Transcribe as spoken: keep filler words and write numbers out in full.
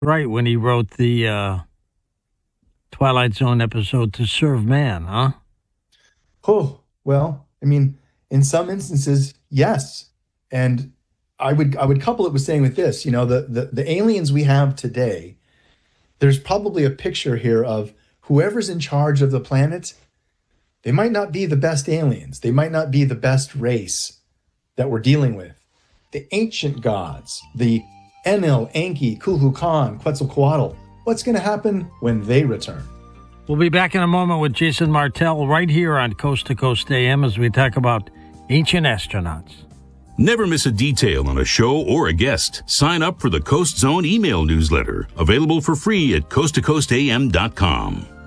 Right, when he wrote the uh, Twilight Zone episode To Serve Man, huh? Oh, well, I mean, in some instances, yes. And I would I would couple it with saying with this, you know, the the, the aliens we have today, there's probably a picture here of whoever's in charge of the planet. They might not be the best aliens. They might not be the best race that we're dealing with. The ancient gods, the Enlil, Enki, Kukulkan, Quetzalcoatl. What's going to happen when they return? We'll be back in a moment with Jason Martell right here on Coast to Coast A M as we talk about ancient astronauts. Never miss a detail on a show or a guest. Sign up for the Coast Zone email newsletter, available for free at coast to coast a m dot com.